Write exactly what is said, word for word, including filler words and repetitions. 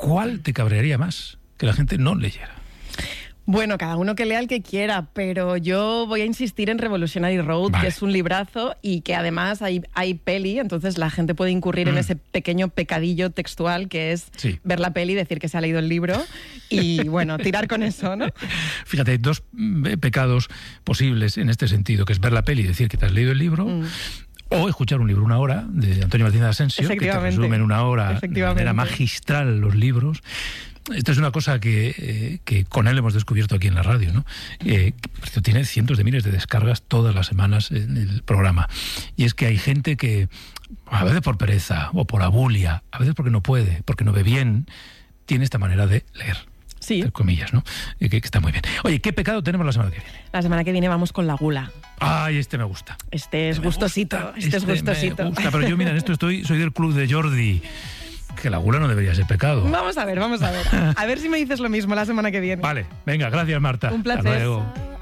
¿cuál te cabrearía más? Que la gente no leyera. Bueno, cada uno que lea el que quiera, pero yo voy a insistir en Revolutionary Road, vale. que es un librazo y que además hay, hay peli, entonces la gente puede incurrir mm. en ese pequeño pecadillo textual que es sí. ver la peli, decir que se ha leído el libro y, bueno, tirar con eso, ¿no? Fíjate, hay dos pecados posibles en este sentido, que es ver la peli y decir que te has leído el libro... Mm. O escuchar un libro una hora de Antonio Martínez Asensio, que te resume en una hora de manera magistral los libros. Esto es una cosa que, eh, que con él hemos descubierto aquí en la radio, ¿no? Eh, que tiene cientos de miles de descargas todas las semanas en el programa. Y es que hay gente que, a veces por pereza o por abulia, a veces porque no puede, porque no ve bien, tiene esta manera de leer. Sí. Entre comillas, ¿no? Que, que está muy bien. Oye, ¿qué pecado tenemos la semana que viene? La semana que viene vamos con la gula. Ay, este me gusta. Este es este gustosito. Gusta, este, este es gustosito. Me gusta, pero yo, mira, en esto estoy, soy del club de Jordi. Que la gula no debería ser pecado. Vamos a ver, vamos a ver. A ver si me dices lo mismo la semana que viene. Vale, venga, gracias, Marta. Un placer. Hasta luego.